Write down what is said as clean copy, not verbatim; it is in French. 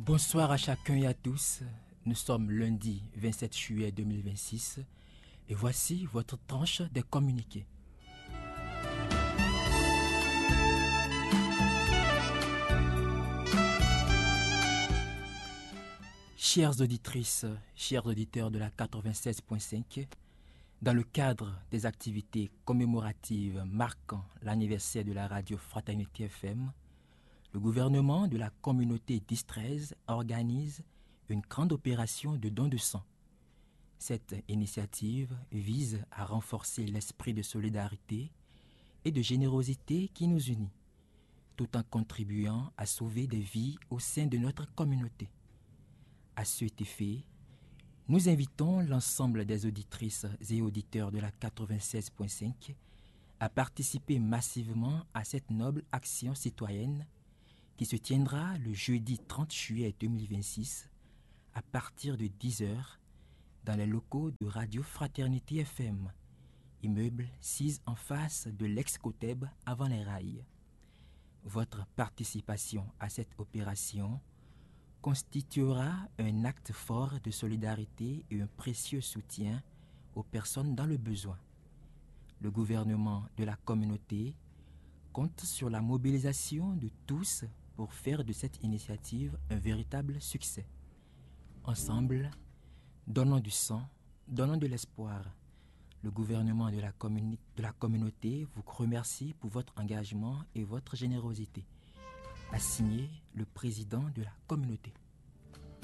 Bonsoir à chacun et à tous. Nous sommes lundi 27 juillet 2026 et voici votre tranche des communiqués. Chères auditrices, chers auditeurs de la 96.5, dans le cadre des activités commémoratives marquant l'anniversaire de la radio Fraternité FM, le gouvernement de la communauté d'Istrez organise une grande opération de don de sang. Cette initiative vise à renforcer l'esprit de solidarité et de générosité qui nous unit, tout en contribuant à sauver des vies au sein de notre communauté. À cet effet, nous invitons l'ensemble des auditrices et auditeurs de la 96.5 à participer massivement à cette noble action citoyenne qui se tiendra le jeudi 30 juillet 2026 à partir de 10h dans les locaux de Radio Fraternité FM, immeuble 6 en face de l'ex-Coteb avant les rails. Votre participation à cette opération constituera un acte fort de solidarité et un précieux soutien aux personnes dans le besoin. Le gouvernement de la communauté compte sur la mobilisation de tous pour faire de cette initiative un véritable succès. Ensemble, donnons du sang, donnons de l'espoir. Le gouvernement de la communauté vous remercie pour votre engagement et votre générosité. A signé le président de la communauté.